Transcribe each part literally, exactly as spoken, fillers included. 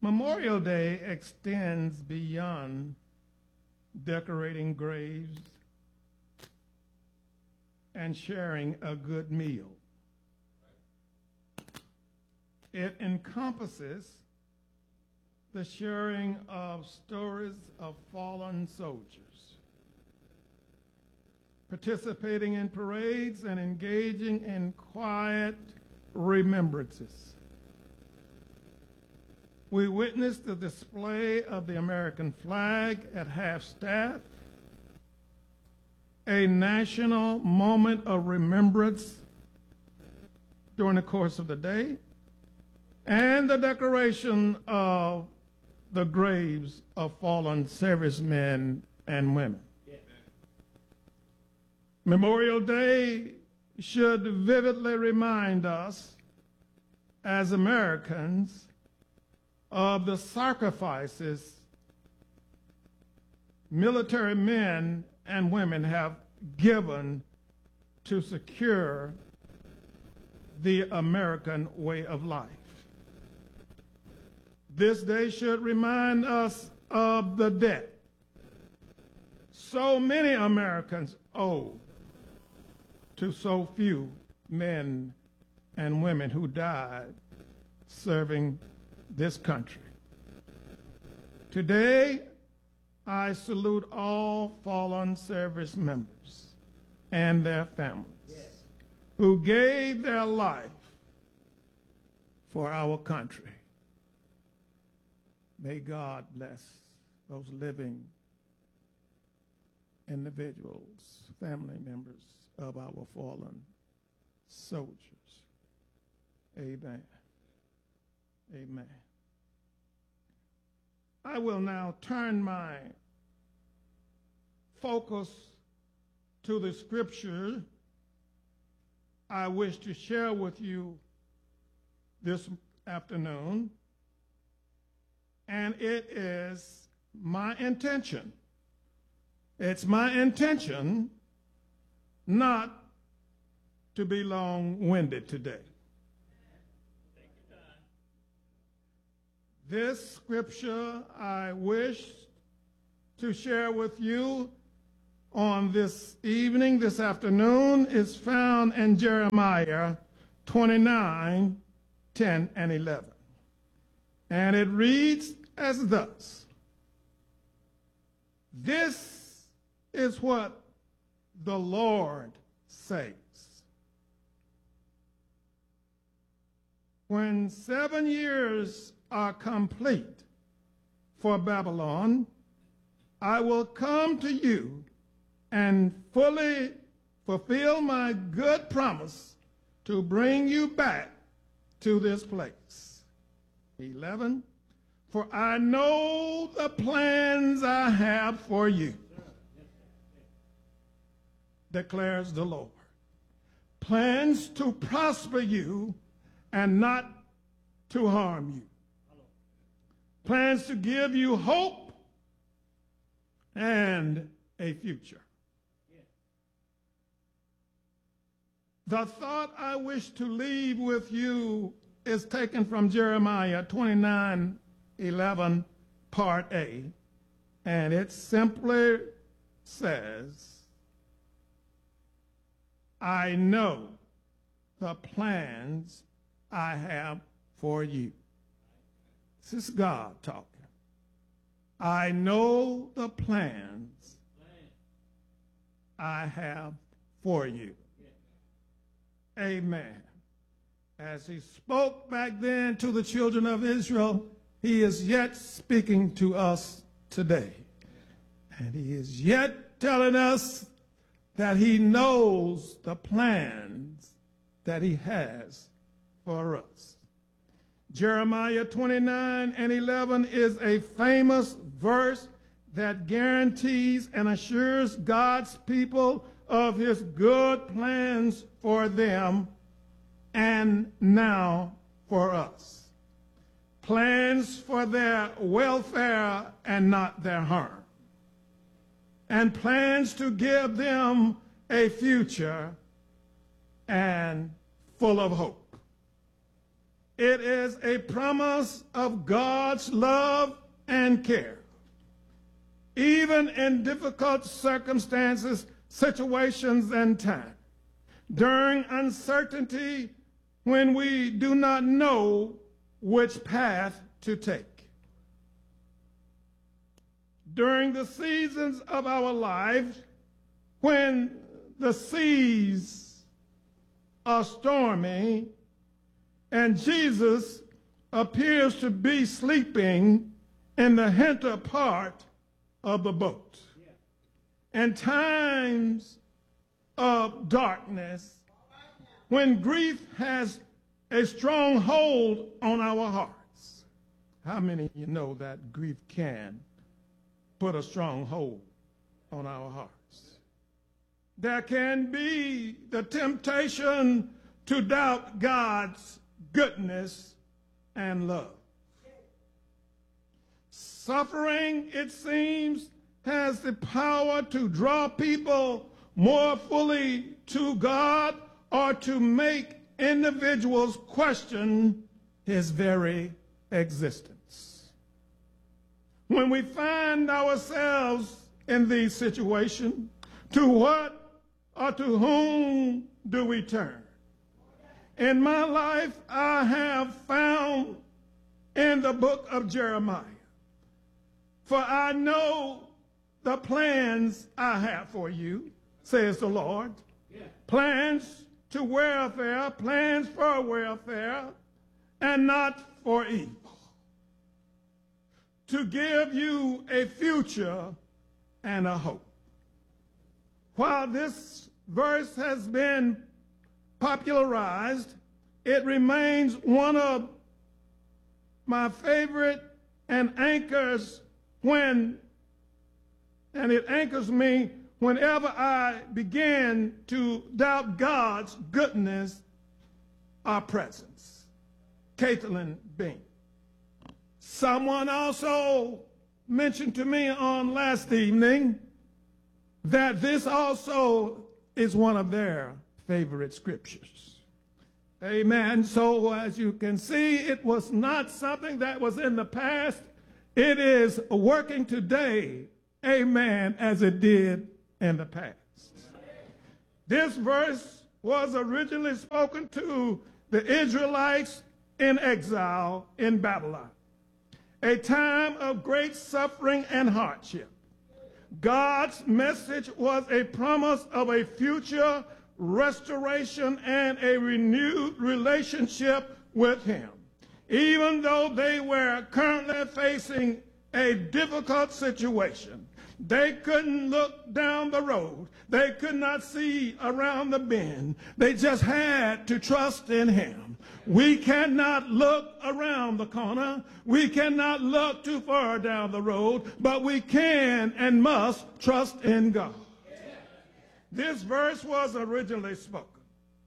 Memorial Day extends beyond decorating graves and sharing a good meal. It encompasses the sharing of stories of fallen soldiers, participating in parades and engaging in quiet remembrances. We witnessed the display of the American flag at half-staff, a national moment of remembrance during the course of the day, and the decoration of the graves of fallen servicemen and women. Yeah. Memorial Day should vividly remind us as Americans of the sacrifices military men and women have given to secure the American way of life. This day should remind us of the debt so many Americans owe to so few men and women who died serving this country. Today, I salute all fallen service members and their families yes. who gave their life for our country. May God bless those living individuals, family members of our fallen soldiers. Amen. Amen. I will now turn my focus to the scripture I wish to share with you this afternoon. And it is my intention, it's my intention not to be long-winded today. This scripture I wish to share with you on this evening, this afternoon, is found in Jeremiah twenty-nine, ten and eleven. And it reads as thus: This is what the Lord says. When seven years are complete for Babylon, I will come to you and fully fulfill my good promise to bring you back to this place. eleven, for I know the plans I have for you, declares the Lord. Plans to prosper you and not to harm you. Plans to give you hope and a future. The thought I wish to leave with you is taken from Jeremiah twenty-nine, eleven, part A, and it simply says, I know the plans I have for you. This is God talking. I know the plans I have for you. Amen. As he spoke back then to the children of Israel, he is yet speaking to us today. And he is yet telling us that he knows the plans that he has for us. Jeremiah twenty-nine and eleven is a famous verse that guarantees and assures God's people of his good plans for them and now for us. Plans for their welfare and not their harm. And plans to give them a future and full of hope. It is a promise of God's love and care. Even in difficult circumstances, situations, and time, during uncertainty, when we do not know which path to take. During the seasons of our life, when the seas are stormy and Jesus appears to be sleeping in the hinter part of the boat. In times of darkness, when grief has a strong hold on our hearts. How many of you know that grief can put a strong hold on our hearts? There can be the temptation to doubt God's goodness and love. Suffering, it seems, has the power to draw people more fully to God or to make individuals question his very existence. When we find ourselves in these situations, to what or to whom do we turn? In my life, I have found in the book of Jeremiah, for I know the plans I have for you, says the Lord. Yeah. Plans to welfare, plans for welfare, and not for evil. To give you a future and a hope. While this verse has been popularized, it remains one of my favorite and anchors when, and it anchors me whenever I begin to doubt God's goodness or presence. Caitlin Bean. Someone also mentioned to me on last evening that this also is one of their favorite scriptures. Amen. So as you can see, it was not something that was in the past. It is working today, amen, as it did in the past. This verse was originally spoken to the Israelites in exile in Babylon, a time of great suffering and hardship. God's message was a promise of a future restoration and a renewed relationship with him. Even though they were currently facing a difficult situation, they couldn't look down the road. They could not see around the bend. They just had to trust in him. We cannot look around the corner. We cannot look too far down the road, but we can and must trust in God. This verse was originally spoken,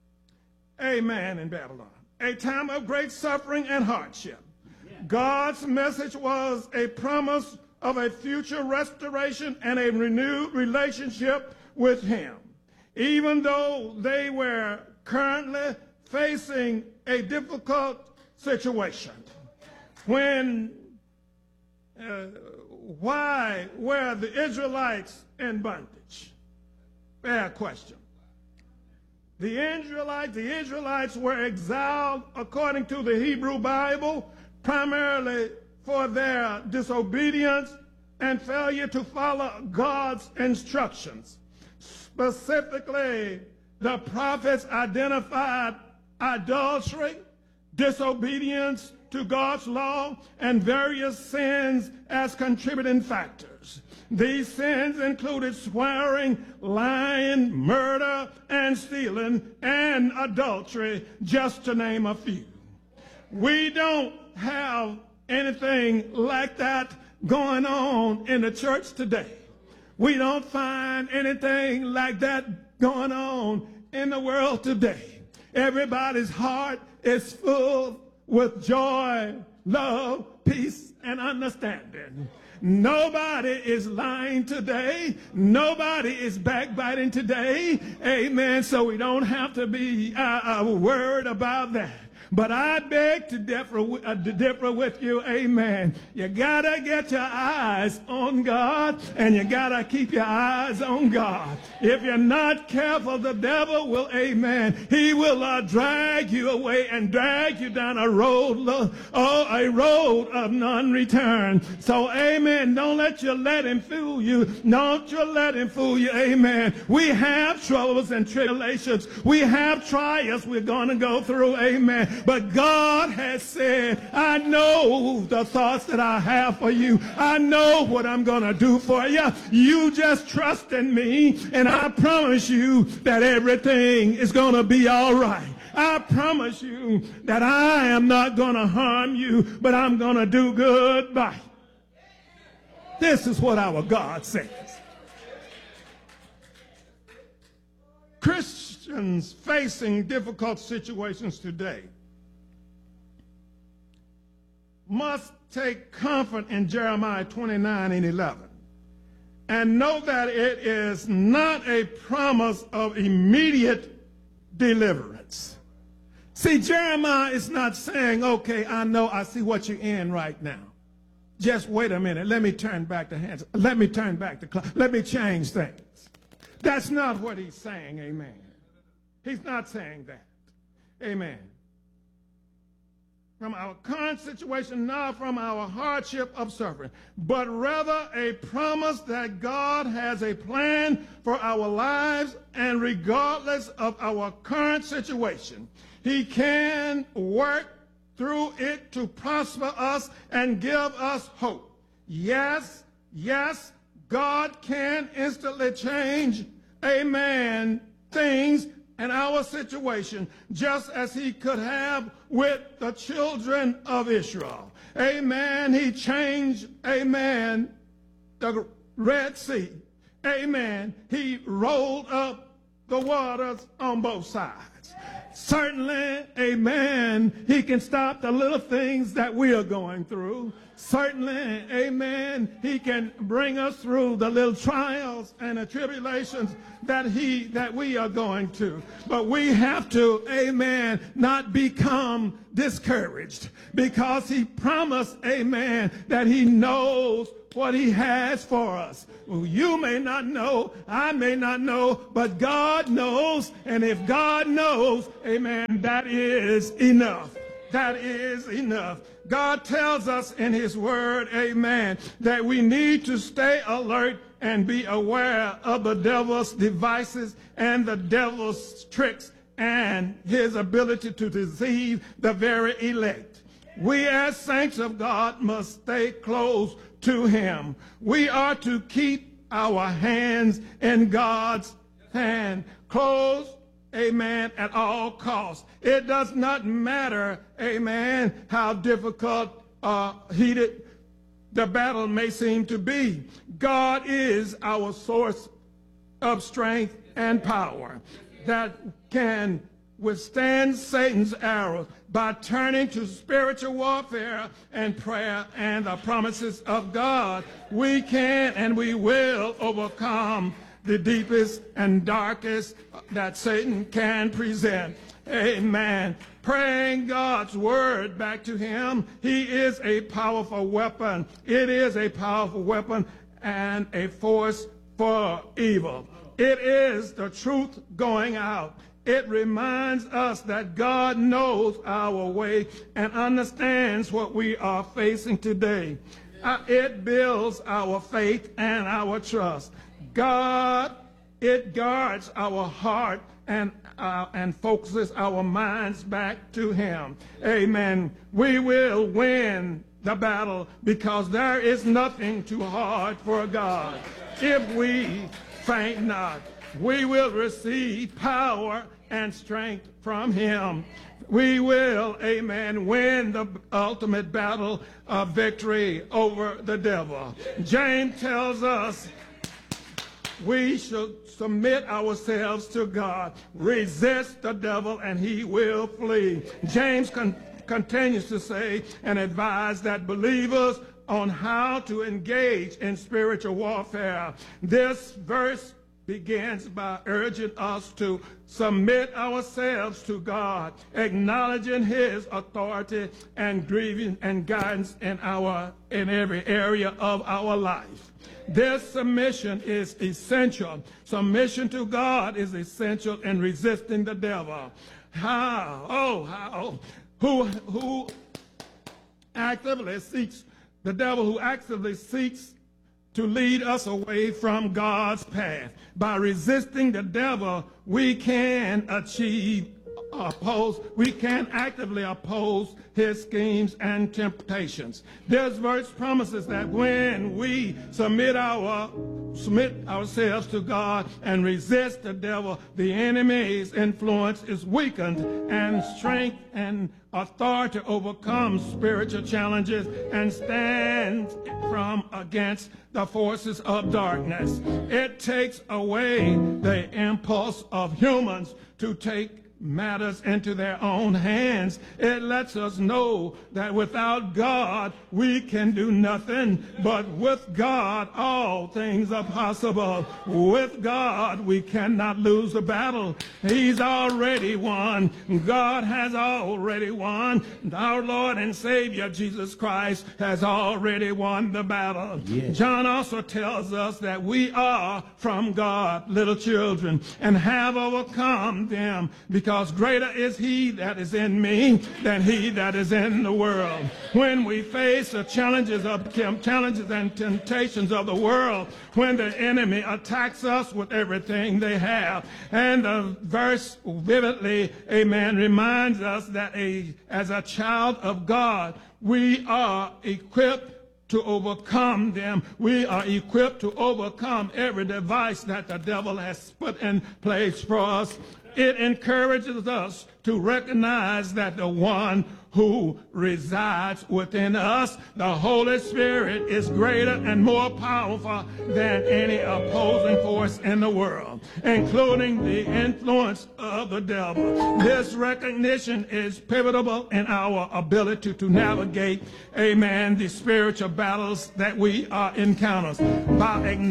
amen, in Babylon, a time of great suffering and hardship. God's message was a promise of a future restoration and a renewed relationship with him. Even though they were currently facing a difficult situation. When, uh, why were the Israelites in bondage? Fair question. The Israelites, the Israelites were exiled according to the Hebrew Bible, primarily for their disobedience and failure to follow God's instructions. Specifically, the prophets identified adultery, disobedience to God's law, and various sins as contributing factors. These sins included swearing, lying, murder, and stealing, and adultery, just to name a few. We don't have anything like that going on in the church today. We don't find anything like that going on in the world today. Everybody's heart is full with joy, love, peace, and understanding. Nobody is lying today. Nobody is backbiting today. Amen. So we don't have to be uh, uh, worried about that. But I beg to differ, uh, to differ with you, amen. You got to get your eyes on God, and you got to keep your eyes on God. If you're not careful, the devil will, amen, he will uh, drag you away and drag you down a road, oh, a road of non-return. So, amen, don't let you let him fool you. Don't you let him fool you, amen. We have troubles and tribulations. We have trials we're going to go through, amen. But God has said, I know the thoughts that I have for you. I know what I'm going to do for you. You just trust in me, and I promise you that everything is going to be all right. I promise you that I am not going to harm you, but I'm going to do good by you. This is what our God says. Christians facing difficult situations today must take comfort in Jeremiah twenty-nine and eleven and know that it is not a promise of immediate deliverance. See, Jeremiah is not saying, okay, I know, I see what you're in right now. Just wait a minute. Let me turn back the hands. Let me turn back the clock. Let me change things. That's not what he's saying, amen. He's not saying that, amen. From our current situation, not from our hardship of suffering, but rather a promise that God has a plan for our lives, and regardless of our current situation, he can work through it to prosper us and give us hope. Yes, yes, God can instantly change, amen, things in our situation, just as he could have with the children of Israel. Amen. He changed, amen, the Red Sea. Amen. He rolled up the waters on both sides. Certainly, amen, he can stop the little things that we are going through. Certainly, amen, he can bring us through the little trials and the tribulations that he that we are going to. But we have to, amen, not become discouraged, because he promised, amen, that he knows what he has for us. Well, you may not know, I may not know, but God knows. And if God knows, amen, that is enough. That is enough. God tells us in his word, amen, that we need to stay alert and be aware of the devil's devices and the devil's tricks and his ability to deceive the very elect. We as saints of God must stay close to him. We are to keep our hands in God's hand, close, amen, at all costs. It does not matter, amen, how difficult or heated the battle may seem to be. God is our source of strength and power that can withstand Satan's arrows by turning to spiritual warfare and prayer and the promises of God. We can and we will overcome the deepest and darkest that Satan can present. Amen. Praying God's word back to him. He is a powerful weapon. It is a powerful weapon and a force for evil. It is the truth going out. It reminds us that God knows our way and understands what we are facing today. Uh, it builds our faith and our trust. God, it guards our heart and uh, and focuses our minds back to him. Amen. We will win the battle because there is nothing too hard for God. If we faint not, we will receive power and strength from him. We will, amen, win the ultimate battle of victory over the devil. James tells us we should submit ourselves to God, resist the devil, and he will flee. James con- continues to say and advise that believers on how to engage in spiritual warfare. This verse begins by urging us to submit ourselves to God, acknowledging his authority and grieving and guidance in our in every area of our life. This submission is essential. Submission to God is essential in resisting the devil. How? Oh, how? Who, who actively seeks, the devil who actively seeks to lead us away from God's path. By resisting the devil, we can achieve, oppose, we can actively oppose his schemes and temptations. This verse promises that when we submit our submit ourselves to God and resist the devil, the enemy's influence is weakened and strength and authority overcomes spiritual challenges and stands from against the forces of darkness. It takes away the impulse of humans to take matters into their own hands. It lets us know that without God we can do nothing, but with God all things are possible. With God we cannot lose the battle. He's already won. God has already won. Our Lord and Savior Jesus Christ has already won the battle. Yes. John also tells us that we are from God, little children, and have overcome them, because Because greater is he that is in me than he that is in the world. When we face the challenges of challenges and temptations of the world, when the enemy attacks us with everything they have, and the verse vividly, amen, reminds us that a, as a child of God, we are equipped to overcome them. We are equipped to overcome every device that the devil has put in place for us. It encourages us to recognize that the one who resides within us, the Holy Spirit, is greater and more powerful than any opposing force in the world, including the influence of the devil. This recognition is pivotal in our ability to navigate, amen, the spiritual battles that we are encountering. By